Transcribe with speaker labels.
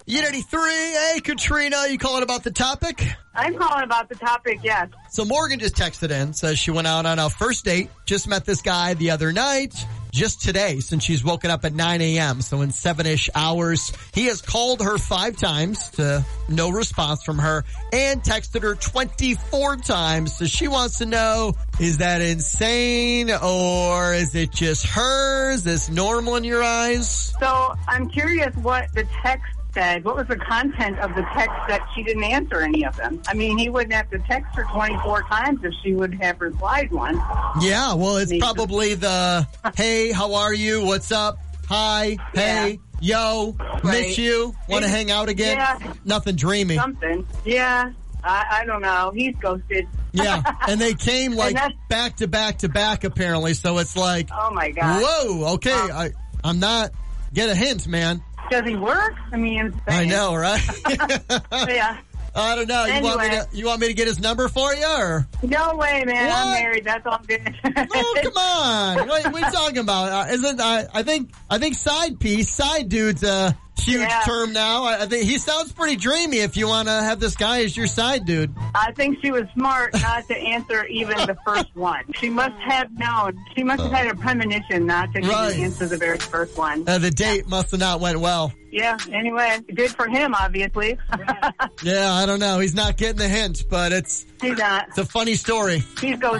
Speaker 1: Unity 3. Hey, Katrina, you calling about the topic?
Speaker 2: I'm calling about the topic, yes.
Speaker 1: So Morgan just texted in, says she went out on a first date, just met this guy the other night, just today, since she's woken up at 9 a.m., so in 7-ish hours. He has called her 5 times to no response from her and texted her 24 times. So she wants to know, is that insane or is it just her? Is this normal in your eyes?
Speaker 2: So I'm curious what the text said. What was the content of the text that she didn't answer any of them? I mean, he wouldn't have to text her 24 times if she would have replied one.
Speaker 1: Yeah, well, it's probably the, hey, how are you? What's up? Hi, hey, yo, miss you, want to hang out again?
Speaker 2: Yeah.
Speaker 1: Nothing dreamy.
Speaker 2: Something. Yeah. I don't know. He's ghosted.
Speaker 1: Yeah, and they came like back to back to back apparently, so it's like,
Speaker 2: oh my God.
Speaker 1: Whoa, okay, I'm not, get a hint, man.
Speaker 2: Does he work? I mean,
Speaker 1: I know, right?
Speaker 2: Yeah.
Speaker 1: I don't know.
Speaker 2: Anyway.
Speaker 1: You want me to get his number for you, or?
Speaker 2: No way, man.
Speaker 1: What?
Speaker 2: I'm married. That's all good.
Speaker 1: Oh, come on. What are you talking about? I think side dude's a huge term now. I think he sounds pretty dreamy if you want to have this guy as your side dude.
Speaker 2: I think she was smart not to answer even the first one. She must have known. She must have had a premonition not to even answer the very first one.
Speaker 1: The date must have not went well.
Speaker 2: Yeah, anyway, good for him, obviously.
Speaker 1: Yeah, I don't know. He's not getting the hint, but he's not. It's a funny story.
Speaker 2: He's